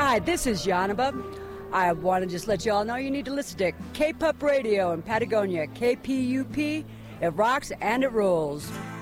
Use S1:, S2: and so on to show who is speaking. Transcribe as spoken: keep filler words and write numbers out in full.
S1: Hi, this is Yanaba. I want to just let you all know you need to listen to K-Pup Radio in Patagonia. K P U P. It rocks and it rules.